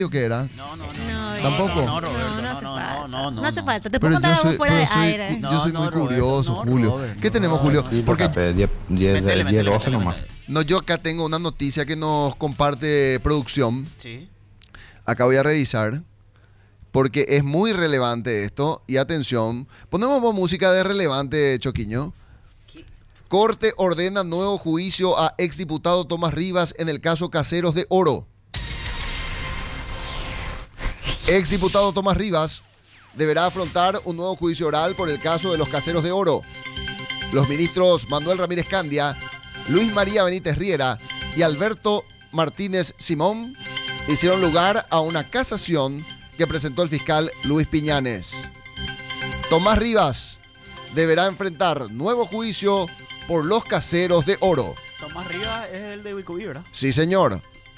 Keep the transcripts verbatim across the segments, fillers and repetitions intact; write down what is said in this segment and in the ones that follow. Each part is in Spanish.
o qué era? No, no, no. No, ¿Tampoco? No, No, Roberto, no, no, hace no, falta. no, no, no, No hace no. falta. Te Pero puedo contar yo algo soy, fuera de pero soy, aire. yo No, soy no, muy Roberto, curioso, no, Julio. Robert, ¿Qué no, tenemos, Julio? no, Sí, Porque porque diez, diez, Métele, diez, métele, doce métele, nomás. métele. no, yo acá tengo una noticia que nos comparte producción. Sí. Acá voy a revisar. Porque es muy relevante esto. Y atención, ponemos música de relevante, Choquiño. Corte ordena nuevo juicio a exdiputado Tomás Rivas en el caso Caseros de Oro. Exdiputado Tomás Rivas deberá afrontar un nuevo juicio oral por el caso de los Caseros de Oro. Los ministros Manuel Ramírez Candia, Luis María Benítez Riera y Alberto Martínez Simón hicieron lugar a una casación que presentó el fiscal Luis Piñanes. Tomás Rivas deberá enfrentar nuevo juicio por los Caseros de Oro. Tomás Rivas es el de Wicoví, ¿verdad? Sí, señor.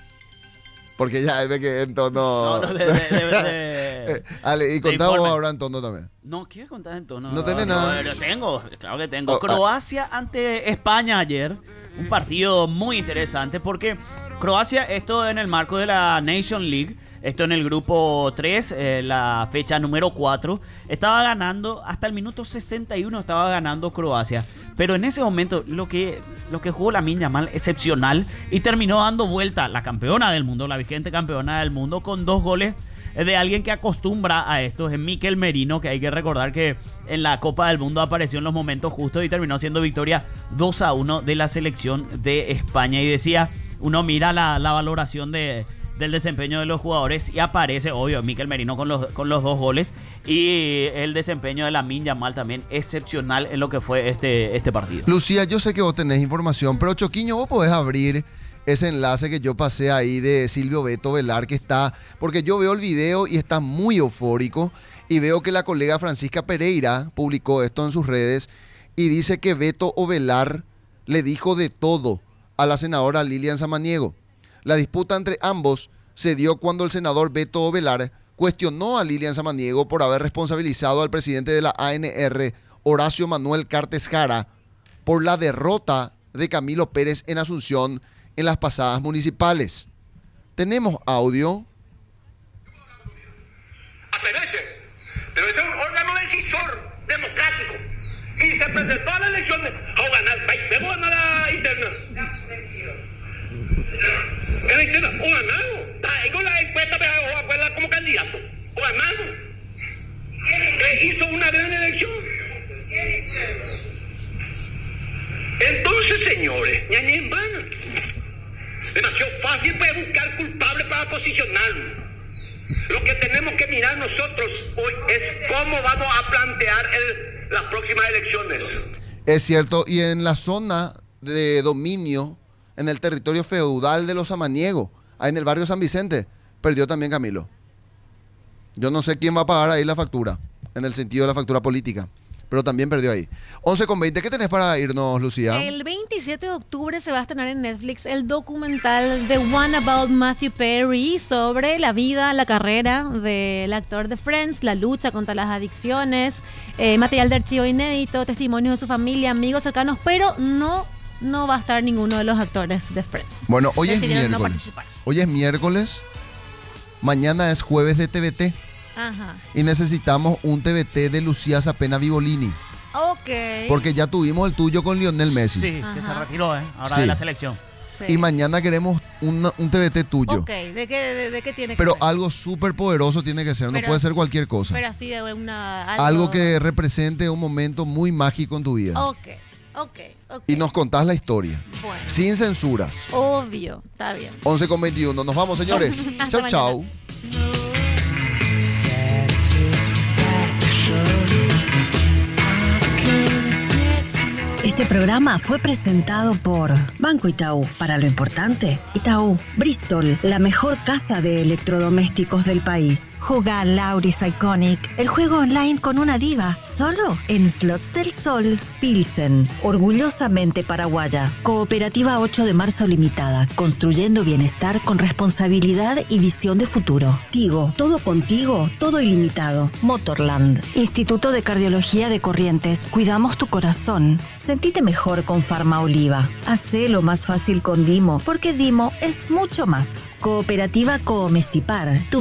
Porque ya ve que en tono... No, no, de... de, de, de- Ale, y de contamos informe. ahora en tono también. No, ¿qué contar en tono? No tenés nada. Pero tengo, claro que tengo. Oh, ah. Croacia ante España ayer. Un partido muy interesante porque Croacia, esto en el marco de la Nation League, esto en el grupo tres, eh, la fecha número cuatro, estaba ganando, hasta el minuto sesenta y uno estaba ganando Croacia. Pero en ese momento lo que, lo que jugó Lamine Yamal, excepcional, y terminó dando vuelta la campeona del mundo, la vigente campeona del mundo, con dos goles de alguien que acostumbra a esto, es Mikel Merino, que hay que recordar que en la Copa del Mundo apareció en los momentos justos y terminó siendo victoria dos a uno de la selección de España. Y decía, uno mira la, la valoración de... del desempeño de los jugadores y aparece, obvio, Mikel Merino con los, con los dos goles y el desempeño de Lamine Yamal también excepcional en lo que fue este, este partido. Lucía, yo sé que vos tenés información, pero Choquiño, vos podés abrir ese enlace que yo pasé ahí de Silvio Beto Velar, que está, porque yo veo el video y está muy eufórico, y veo que la colega Francisca Pereira publicó esto en sus redes y dice que Beto Ovelar le dijo de todo a la senadora Lilian Samaniego. La disputa entre ambos se dio cuando el senador Beto Ovelar cuestionó a Lilian Samaniego por haber responsabilizado al presidente de la A N R, Horacio Manuel Cartes Jara, por la derrota de Camilo Pérez en Asunción en las pasadas municipales. Tenemos audio. Aparece, pero ese es un órgano decisor democrático y se presentó a la elección a ganar, debo ganar la interna. En la interna, o ganamos, con la encuesta me como candidato, o ganamos. Que hizo una gran elección. Entonces, señores, ñañe en vano. Demasiado fácil puede buscar culpables para posicionarnos. Lo que tenemos que mirar nosotros hoy es cómo vamos a plantear el, las próximas elecciones. Es cierto, y en la zona de dominio, en el territorio feudal de los Samaniego, ahí en el barrio San Vicente, perdió también Camilo. Yo no sé quién va a pagar ahí la factura, en el sentido de la factura política, pero también perdió ahí. once con veinte, ¿qué tenés para irnos, Lucía? El veintisiete de octubre se va a estrenar en Netflix el documental The One About Matthew Perry sobre la vida, la carrera del actor de Friends, la lucha contra las adicciones, eh, material de archivo inédito, testimonios de su familia, amigos cercanos, pero no, no va a estar ninguno de los actores de Friends. Bueno, hoy es Decidieron no miércoles. participar. Hoy es miércoles, mañana es jueves de T V T Ajá. y necesitamos un T V T de Lucía Zapena Vivolini, Ok. porque ya tuvimos el tuyo con Lionel Messi. Sí, Ajá. que se retiró, ¿eh? Ahora Sí. de la selección. Sí. Y mañana queremos un, un T V T tuyo. Ok, ¿de qué, de, de qué tiene que Pero ser? algo súper poderoso tiene que ser, no Pero- puede ser cualquier cosa. Pero así de una... Algo que represente un momento muy mágico en tu vida. Ok, ok, ok. Y nos contás la historia, Bueno, sin censuras. obvio, está bien. once con veintiuno. Nos vamos, señores. Hasta Chau, mañana. chau. Este programa fue presentado por Banco Itaú. Para lo importante, Itaú. Bristol, la mejor casa de electrodomésticos del país. Juga Lauris Iconic, el juego online con una diva, solo en Slots del Sol. Pilsen, orgullosamente paraguaya. Cooperativa ocho de marzo Limitada, construyendo bienestar con responsabilidad y visión de futuro. Tigo, todo contigo, todo ilimitado. Motorland, Instituto de Cardiología de Corrientes, cuidamos tu corazón. Sentite mejor con Farma Oliva. Hacelo Hacelo más fácil con Dimo, porque Dimo es mucho más. Cooperativa Coomecipar, tu